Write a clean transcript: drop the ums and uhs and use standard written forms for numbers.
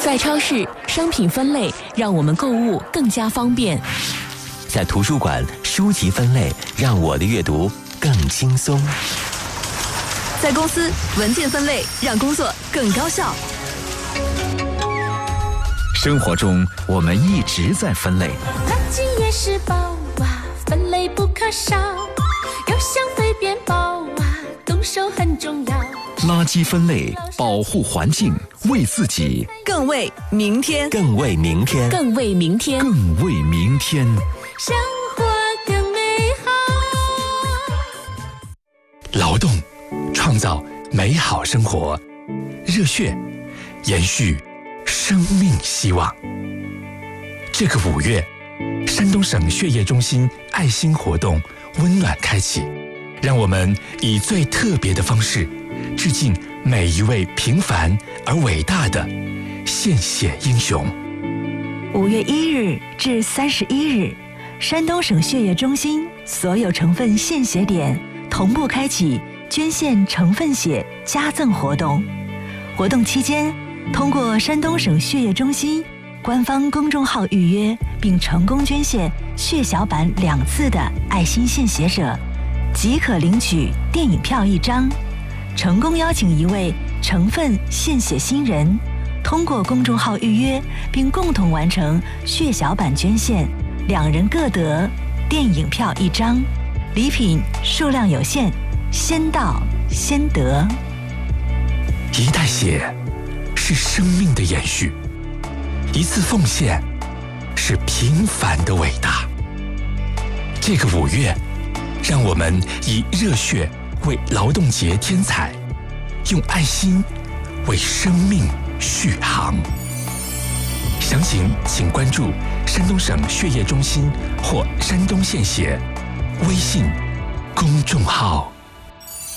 在超市，商品分类让我们购物更加方便； 在图书馆，书籍分类让我的阅读更轻松； 在公司，文件分类让工作更高效。 生活中，我们一直在分类。 垃圾也是宝啊，分类不可少。有想随便包啊，动手很重要。 垃圾分类，保护环境，为自己， 更为明天， 更为明天， 更为明天， 更为明天。 生活更美好。 劳动，创造美好生活；热血，延续生命希望。这个5月，山东省血液中心爱心活动温暖开启，让我们以最特别的方式致敬每一位平凡而伟大的献血英雄。 5月1日至31日，山东省血液中心所有成分献血点同步开启捐献成分血加赠活动。活动期间，通过山东省血液中心官方公众号预约并成功捐献血小板2次的爱心献血者，即可领取电影票1张。成功邀请一位成分献血新人，通过公众号预约并共同完成血小板捐献，2人各得电影票1张。礼品数量有限，先到先得。 一袋血是生命的延续，一次奉献是平凡的伟大。这个5月，让我们以热血为劳动节添彩，用爱心为生命续航。详情请关注山东省血液中心或山东献血微信公众号。